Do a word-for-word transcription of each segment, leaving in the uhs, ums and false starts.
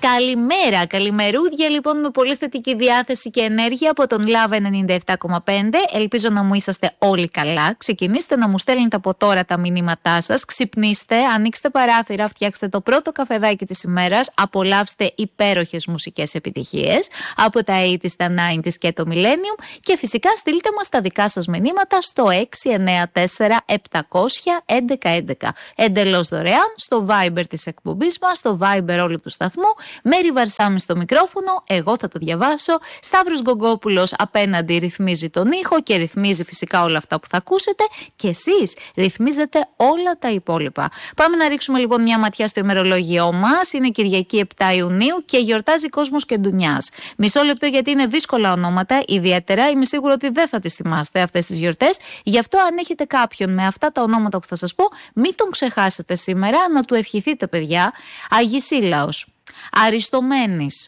Καλημέρα, καλημερούδια λοιπόν με πολύ θετική διάθεση και ενέργεια από τον Love ενενήντα επτά κόμμα πέντε. Ελπίζω να μου είσαστε όλοι καλά. Ξεκινήστε να μου στέλνετε από τώρα τα μηνύματά σας. Ξυπνήστε, ανοίξτε παράθυρα, φτιάξτε το πρώτο καφεδάκι της ημέρας. Απολαύστε υπέροχες μουσικές επιτυχίες από τα ογδόντα, τα ενενήντα και το Millennium. Και φυσικά στείλτε μας τα δικά σας μηνύματα στο έξι εννέα τέσσερα επτακόσια έντεκα έντεκα. Εντελώς δωρεάν στο Viber της εκπομπής μας, στο Viber όλου του σταθμού. Μέρη Βαρσάμι στο μικρόφωνο, εγώ θα το διαβάσω. Σταύρος Γκογκόπουλος απέναντι ρυθμίζει τον ήχο και ρυθμίζει φυσικά όλα αυτά που θα ακούσετε. Και εσείς ρυθμίζετε όλα τα υπόλοιπα. Πάμε να ρίξουμε λοιπόν μια ματιά στο ημερολόγιό μας. Είναι Κυριακή επτά Ιουνίου και γιορτάζει κόσμος και ντουνιάς. Μισό λεπτό γιατί είναι δύσκολα ονόματα, ιδιαίτερα. Είμαι σίγουρη ότι δεν θα τις θυμάστε αυτές τις γιορτές. Γι' αυτό αν έχετε κάποιον με αυτά τα ονόματα που θα σας πω, μην τον ξεχάσετε σήμερα, να του ευχηθείτε παιδιά. Αγισίλαος, Αριστομένης,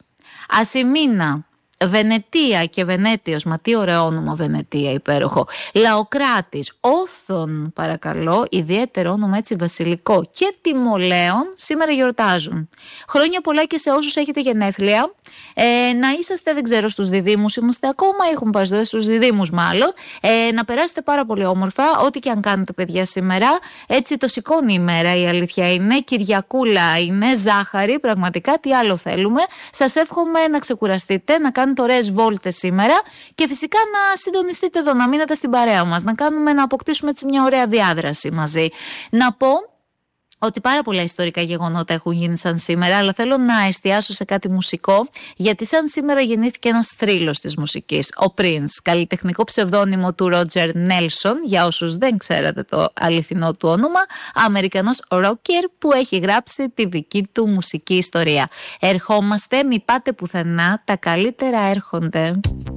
Ασημίνα, Βενετία και Βενέτιος, μα τι ωραίο όνομα Βενετία, υπέροχο. Λαοκράτης, Όθων, παρακαλώ, ιδιαίτερο όνομα έτσι βασιλικό, και Τιμολέων σήμερα γιορτάζουν. Χρόνια πολλά και σε όσους έχετε γενέθλια. Ε, να είσαστε, δεν ξέρω, στους διδήμους είμαστε ακόμα, έχουμε πάει στους διδήμους μάλλον. Ε, να περάσετε πάρα πολύ όμορφα, ό,τι και αν κάνετε παιδιά σήμερα. Έτσι το σηκώνει η μέρα, η αλήθεια είναι. Κυριακούλα είναι, ζάχαρη, πραγματικά τι άλλο θέλουμε. Σας εύχομαι να ξεκουραστείτε, να κάνετε ωραίες βόλτες σήμερα και φυσικά να συντονιστείτε εδώ, να μείνετε στην παρέα μας, να κάνουμε, να αποκτήσουμε έτσι μια ωραία διάδραση μαζί. Να πω ότι πάρα πολλά ιστορικά γεγονότα έχουν γίνει σαν σήμερα, αλλά θέλω να εστιάσω σε κάτι μουσικό, γιατί σαν σήμερα γεννήθηκε ένας θρύλος της μουσικής, ο Prince, καλλιτεχνικό ψευδόνυμο του Roger Nelson, για όσους δεν ξέρατε το αληθινό του όνομα, Αμερικανός ρόκερ που έχει γράψει τη δική του μουσική ιστορία. Ερχόμαστε, μη πάτε πουθενά, τα καλύτερα έρχονται.